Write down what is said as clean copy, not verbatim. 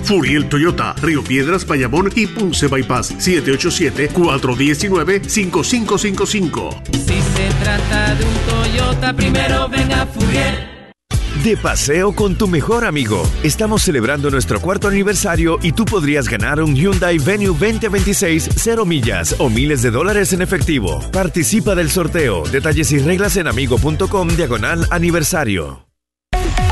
Furiel Toyota, Río Piedras, Bayamón y Ponce Bypass. 787-419-5555. Si se trata de un Toyota, primero ven a Furiel. De paseo con tu mejor amigo. Estamos celebrando nuestro 4º aniversario y tú podrías ganar un Hyundai Venue 2026 0 millas o miles de dólares en efectivo. Participa del sorteo. Detalles y reglas en amigo.com/aniversario.